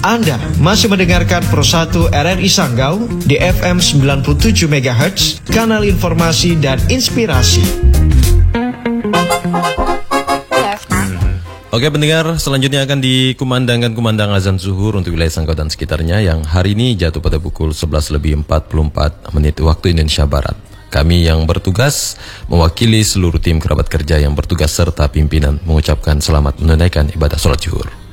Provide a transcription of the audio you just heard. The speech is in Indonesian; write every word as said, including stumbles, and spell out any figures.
Anda masih mendengarkan Pro satu R R I Sanggau di F M sembilan puluh tujuh megahertz, kanal informasi dan inspirasi. Oke pendengar, selanjutnya akan dikumandangkan kumandang azan zuhur untuk wilayah Sanggau dan sekitarnya yang hari ini jatuh pada pukul sebelas lebih empat puluh empat menit waktu Indonesia Barat. Kami yang bertugas mewakili seluruh tim kerabat kerja yang bertugas serta pimpinan mengucapkan selamat menunaikan ibadah sholat zuhur.